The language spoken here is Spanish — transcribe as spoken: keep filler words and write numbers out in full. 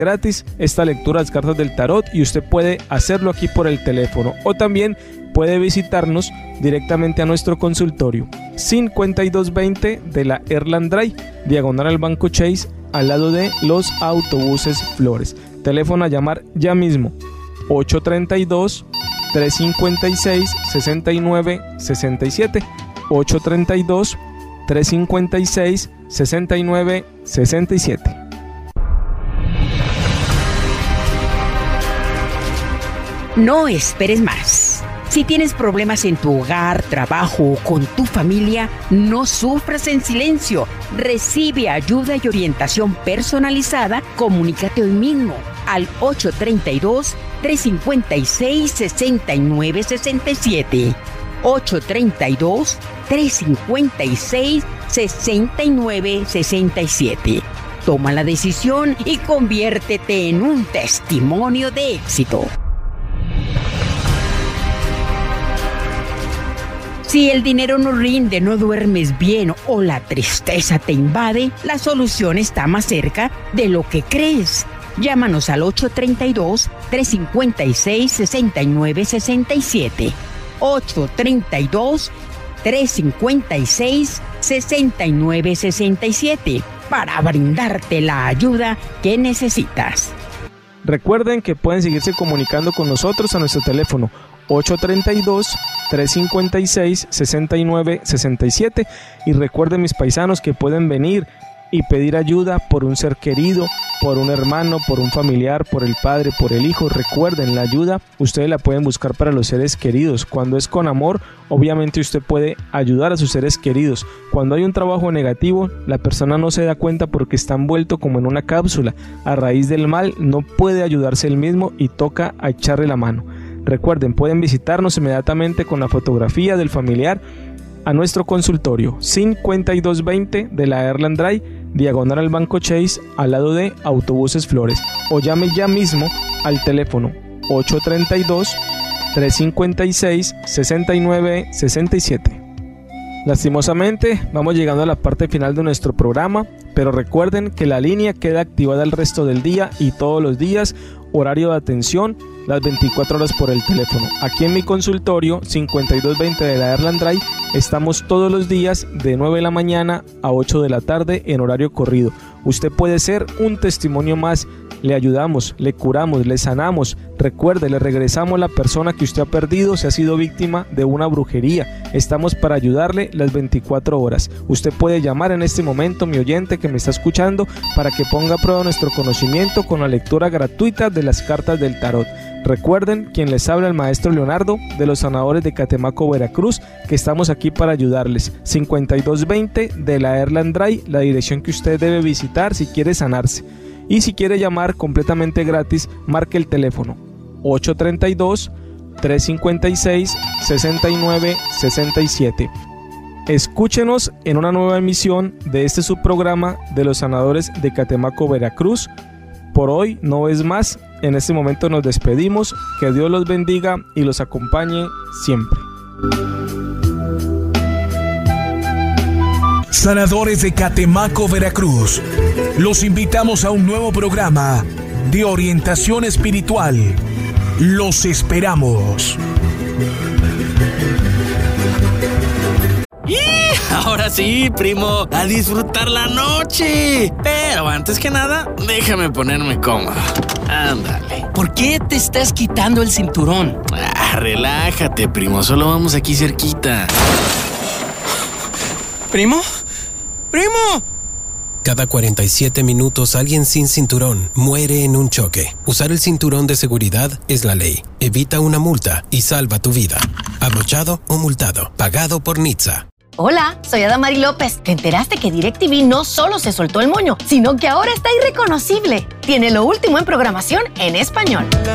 gratis esta lectura de las cartas del tarot y usted puede hacerlo aquí por el teléfono o también puede visitarnos directamente a nuestro consultorio cincuenta y dos veinte de la Erland Drive, diagonal al Banco Chase, al lado de los autobuses Flores. Teléfono a llamar ya mismo ocho tres dos, tres cinco seis, seis nueve seis siete, ocho tres dos, tres cinco seis, seis nueve seis siete. No esperes más. Si tienes problemas en tu hogar, trabajo o con tu familia, no sufras en silencio. Recibe ayuda y orientación personalizada. Comunícate hoy mismo al ocho tres dos, tres cinco seis, seis nueve seis siete. ocho tres dos, tres cinco seis, seis nueve seis siete. Toma la decisión y conviértete en un testimonio de éxito. Si el dinero no rinde, no duermes bien o la tristeza te invade, la solución está más cerca de lo que crees. Llámanos al ocho tres dos, tres cinco seis, seis nueve seis siete. ocho tres dos, tres cinco seis, seis nueve seis siete para brindarte la ayuda que necesitas. Recuerden que pueden seguirse comunicando con nosotros a nuestro teléfono ocho tres dos, tres cinco seis, seis nueve seis siete y recuerden, mis paisanos, que pueden venir y pedir ayuda por un ser querido, por un hermano, por un familiar, por el padre, por el hijo. Recuerden, la ayuda ustedes la pueden buscar para los seres queridos. Cuando es con amor, obviamente usted puede ayudar a sus seres queridos. Cuando hay un trabajo negativo, la persona no se da cuenta porque está envuelto como en una cápsula. A raíz del mal no puede ayudarse él mismo y toca a echarle la mano. Recuerden, pueden visitarnos inmediatamente con la fotografía del familiar a nuestro consultorio cincuenta y dos veinte de la Erland Drive, diagonal al Banco Chase, al lado de Autobuses Flores, o llame ya mismo al teléfono ocho tres dos, tres cinco seis, seis nueve seis siete. Lastimosamente vamos llegando a la parte final de nuestro programa, pero recuerden que la línea queda activada el resto del día y todos los días, horario de atención las veinticuatro horas por el teléfono. Aquí en mi consultorio cincuenta y dos veinte de la Erland Drive estamos todos los días de nueve de la mañana a ocho de la tarde en horario corrido. Usted puede ser un testimonio más. Le ayudamos, le curamos, le sanamos. Recuerde, le regresamos la persona que usted ha perdido si ha sido víctima de una brujería. Estamos para ayudarle las veinticuatro horas. Usted puede llamar en este momento, mi oyente que me está escuchando, para que ponga a prueba nuestro conocimiento con la lectura gratuita de las cartas del tarot. Recuerden, quien les habla, el maestro Leonardo de los sanadores de Catemaco, Veracruz, que estamos aquí para ayudarles. cincuenta y dos veinte de la Erland Drive, la dirección que usted debe visitar si quiere sanarse. Y si quiere llamar completamente gratis, marque el teléfono ocho tres dos, tres cinco seis, seis nueve seis siete. Escúchenos en una nueva emisión de este subprograma de los sanadores de Catemaco, Veracruz. Por hoy no es más. En este momento nos despedimos. Que Dios los bendiga y los acompañe siempre. Sanadores de Catemaco, Veracruz. Los invitamos a un nuevo programa de orientación espiritual. Los esperamos. ¡Y! Ahora sí, primo, a disfrutar la noche. Pero antes que nada, déjame ponerme cómodo. Ándale. ¿Por qué te estás quitando el cinturón? Ah, relájate, primo, solo vamos aquí cerquita. ¿Primo? ¡Primo! Cada cuarenta y siete minutos alguien sin cinturón muere en un choque. Usar el cinturón de seguridad es la ley. Evita una multa y salva tu vida. Abrochado o multado. Pagado por Nitsa. Hola, soy Adamari López. ¿Te enteraste que DirecTV no solo se soltó el moño, sino que ahora está irreconocible? Tiene lo último en programación en español.